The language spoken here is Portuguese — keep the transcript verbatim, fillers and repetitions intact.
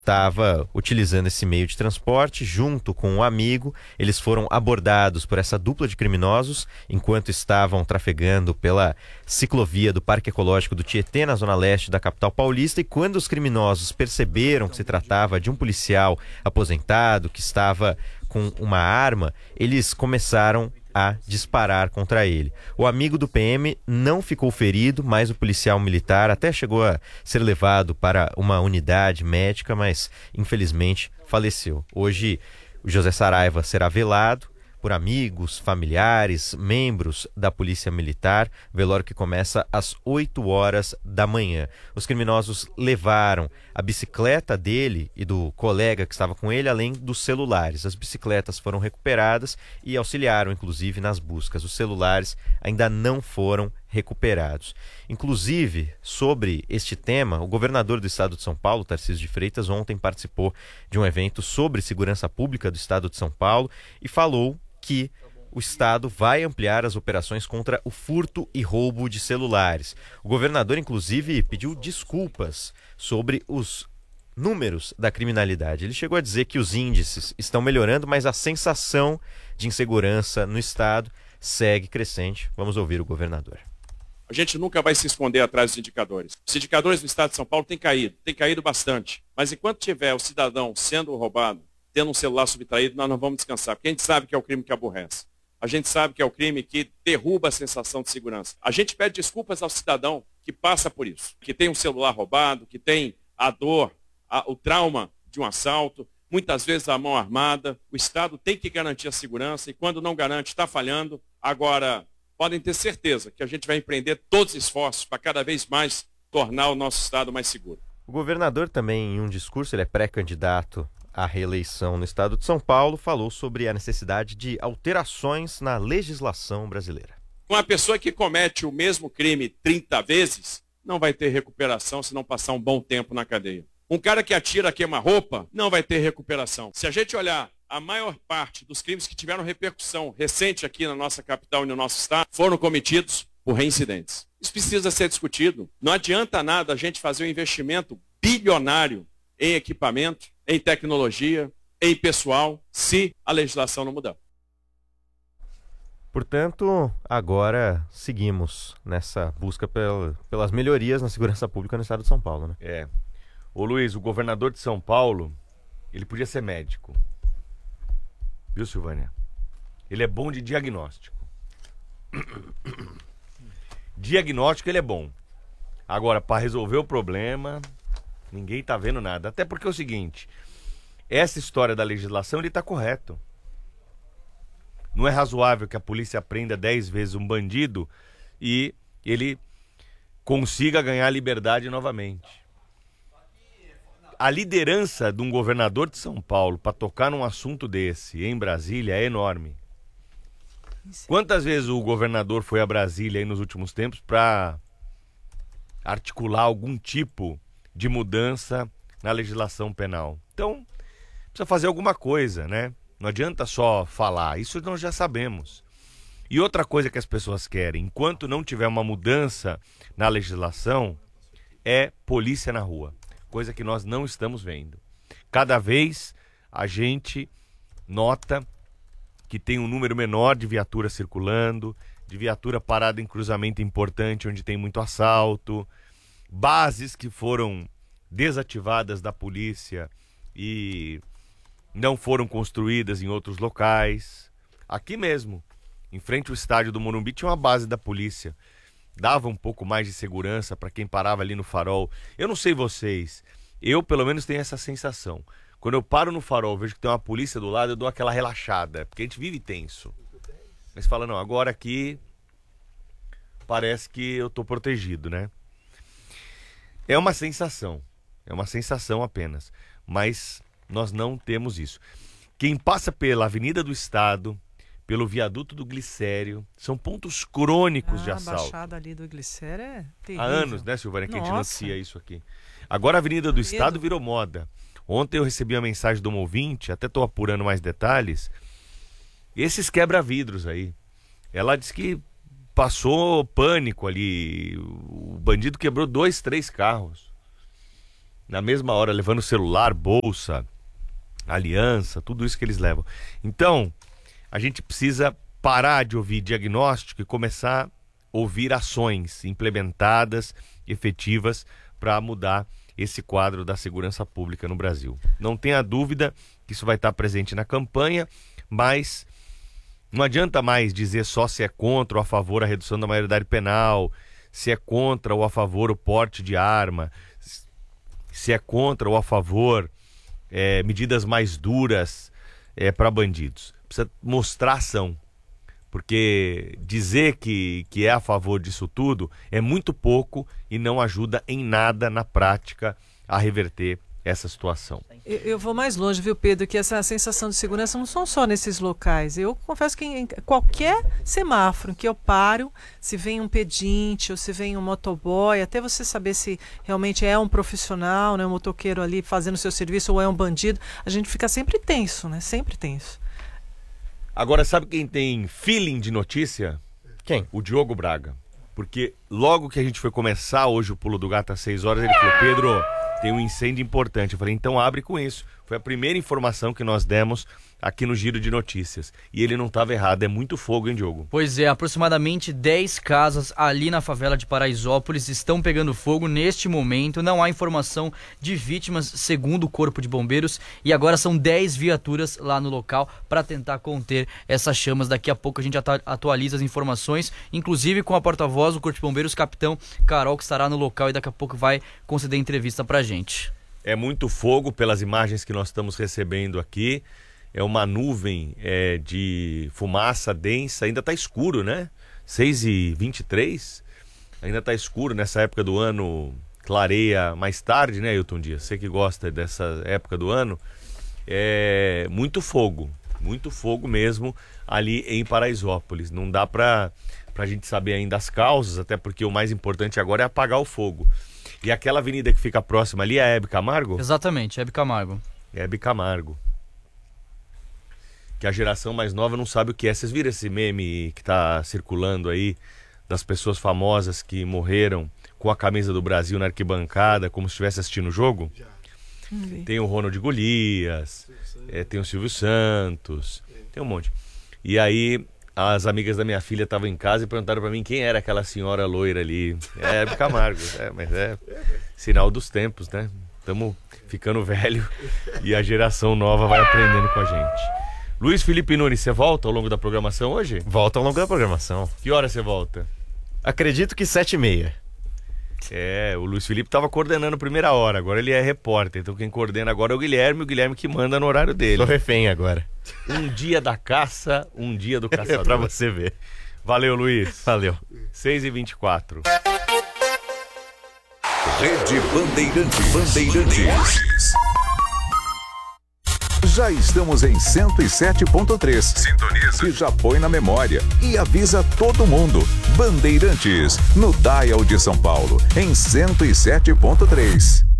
estava utilizando esse meio de transporte junto com um amigo. Eles foram abordados por essa dupla de criminosos enquanto estavam trafegando pela ciclovia do Parque Ecológico do Tietê, na zona leste da capital paulista, e quando os criminosos perceberam que se tratava de um policial aposentado que estava com uma arma, eles começaram a disparar contra ele. O amigo do P M não ficou ferido, mas o policial militar até chegou a ser levado para uma unidade médica, mas infelizmente faleceu. Hoje o José Saraiva será velado por amigos, familiares, membros da Polícia Militar, velório que começa às oito horas da manhã. Os criminosos levaram a bicicleta dele e do colega que estava com ele, além dos celulares. As bicicletas foram recuperadas e auxiliaram, inclusive, nas buscas. Os celulares ainda não foram recuperados. Inclusive, sobre este tema, o governador do estado de São Paulo, Tarcísio de Freitas, ontem participou de um evento sobre segurança pública do estado de São Paulo e falou que o Estado vai ampliar as operações contra o furto e roubo de celulares. O governador, inclusive, pediu desculpas sobre os números da criminalidade. Ele chegou a dizer que os índices estão melhorando, mas a sensação de insegurança no Estado segue crescente. Vamos ouvir o governador. A gente nunca vai se esconder atrás dos indicadores. Os indicadores do Estado de São Paulo têm caído, têm caído bastante. Mas enquanto tiver o cidadão sendo roubado, tendo um celular subtraído, nós não vamos descansar, porque a gente sabe que é o crime que aborrece. A gente sabe que é o crime que derruba a sensação de segurança. A gente pede desculpas ao cidadão que passa por isso, que tem um celular roubado, que tem a dor, a, o trauma de um assalto, muitas vezes a mão armada. O Estado tem que garantir a segurança e quando não garante, está falhando. Agora, podem ter certeza que a gente vai empreender todos os esforços para cada vez mais tornar o nosso Estado mais seguro. O governador também, em um discurso, ele é pré-candidato à reeleição no estado de São Paulo, falou sobre a necessidade de alterações na legislação brasileira. Uma pessoa que comete o mesmo crime trinta vezes não vai ter recuperação se não passar um bom tempo na cadeia. Um cara que atira queima-roupa não vai ter recuperação. Se a gente olhar, a maior parte dos crimes que tiveram repercussão recente aqui na nossa capital e no nosso estado foram cometidos por reincidentes. Isso precisa ser discutido. Não adianta nada a gente fazer um investimento bilionário em equipamento, em tecnologia, em pessoal, se a legislação não mudar. Portanto, agora seguimos nessa busca pel- pelas melhorias na segurança pública no estado de São Paulo, né? É. Ô Luiz, o governador de São Paulo, ele podia ser médico. Viu, Silvânia? Ele é bom de diagnóstico. Diagnóstico ele é bom. Agora, para resolver o problema, ninguém tá vendo nada. Até porque é o seguinte, essa história da legislação, ele tá correto. Não é razoável que a polícia prenda dez vezes um bandido e ele consiga ganhar liberdade novamente. A liderança de um governador de São Paulo para tocar num assunto desse em Brasília é enorme. Quantas vezes o governador foi a Brasília aí nos últimos tempos para articular algum tipo de mudança na legislação penal? Então, precisa fazer alguma coisa, né? Não adianta só falar, isso nós já sabemos. E outra coisa que as pessoas querem, enquanto não tiver uma mudança na legislação, é polícia na rua. Coisa que nós não estamos vendo. Cada vez a gente nota que tem um número menor de viatura circulando, de viatura parada em cruzamento importante onde tem muito assalto, bases que foram desativadas da polícia e não foram construídas em outros locais. Aqui mesmo, em frente ao estádio do Morumbi, tinha uma base da polícia. Dava um pouco mais de segurança para quem parava ali no farol. Eu não sei vocês, eu pelo menos tenho essa sensação. Quando eu paro no farol, vejo que tem uma polícia do lado, eu dou aquela relaxada, porque a gente vive tenso. Mas fala, não, agora aqui parece que eu tô protegido, né? É uma sensação, é uma sensação apenas, mas nós não temos isso. Quem passa pela Avenida do Estado, pelo viaduto do Glicério, são pontos crônicos ah, de assalto. A baixada ali do Glicério é terrível. Há anos, né, Silvânia, que Nossa. a gente noticia isso aqui. Agora a Avenida do Medo. Estado virou moda. Ontem eu recebi uma mensagem de um ouvinte, até estou apurando mais detalhes, esses quebra-vidros aí. Ela disse que passou pânico ali, o bandido quebrou dois, três carros. na mesma hora, levando celular, bolsa, aliança, tudo isso que eles levam. Então, a gente precisa parar de ouvir diagnóstico e começar a ouvir ações implementadas, efetivas, para mudar esse quadro da segurança pública no Brasil. Não tenha dúvida que isso vai estar presente na campanha, mas não adianta mais dizer só se é contra ou a favor a redução da maioridade penal, se é contra ou a favor o porte de arma, se é contra ou a favor é, medidas mais duras é, para bandidos. Precisa mostrar ação, porque dizer que, que é a favor disso tudo é muito pouco e não ajuda em nada na prática a reverter essa situação. Eu, eu vou mais longe, viu, Pedro, que essa sensação de segurança não são só nesses locais. Eu confesso que em qualquer semáforo que eu paro, se vem um pedinte ou se vem um motoboy, até você saber se realmente é um profissional, né, um motoqueiro ali fazendo seu serviço ou é um bandido, a gente fica sempre tenso, né? Sempre tenso. Agora, sabe quem tem feeling de notícia? Quem? O Diogo Braga. Porque logo que a gente foi começar hoje o Pulo do Gato às seis horas, ele falou, Pedro, tem um incêndio importante. Eu falei, então abre com isso. Foi a primeira informação que nós demos aqui no Giro de Notícias. E ele não estava errado, é muito fogo, hein, Diogo? Pois é, aproximadamente dez casas ali na favela de Paraisópolis estão pegando fogo neste momento. Não há informação de vítimas, segundo o Corpo de Bombeiros. E agora são dez viaturas lá no local para tentar conter essas chamas. Daqui a pouco a gente atualiza as informações, inclusive com a porta-voz do Corpo de Bombeiros, capitão Carol, que estará no local e daqui a pouco vai conceder entrevista pra gente. É muito fogo pelas imagens que nós estamos recebendo aqui. É uma nuvem é, de fumaça densa, ainda está escuro, né? seis e vinte e três, ainda está escuro nessa época do ano, clareia mais tarde, né, Ailton Dias? Você que gosta dessa época do ano, é muito fogo, muito fogo mesmo ali em Paraisópolis. Não dá para a gente saber ainda as causas, até porque o mais importante agora é apagar o fogo. E aquela avenida que fica próxima ali é a Hebe Camargo? Exatamente, Hebe Camargo. Hebe Camargo. Que a geração mais nova não sabe o que é. Vocês viram esse meme que tá circulando aí das pessoas famosas que morreram com a camisa do Brasil na arquibancada, como se estivesse assistindo o jogo? Já. Tem o Ronald Golias, é, tem o Silvio Santos, tem um monte. E aí as amigas da minha filha estavam em casa e perguntaram pra mim quem era aquela senhora loira ali. É Hebe Camargo, é, mas é sinal dos tempos, né? Estamos ficando velho e a geração nova vai aprendendo com a gente. Luiz Felipe Nunes, você volta ao longo da programação hoje? Volta ao longo da programação. Que hora você volta? Acredito que sete e meia. É, o Luiz Felipe estava coordenando a primeira hora, agora ele é repórter, então quem coordena agora é o Guilherme, o Guilherme que manda no horário dele. Sou refém agora. Um dia da caça, um dia do caçador. É pra você ver. Valeu, Luiz. Valeu. seis e vinte e quatro. Rede Bandeirantes. Bandeirantes. Já estamos em cento e sete ponto três. Sintoniza. E já põe na memória. E avisa todo mundo. Bandeirantes, no Dial de São Paulo, em cento e sete ponto três.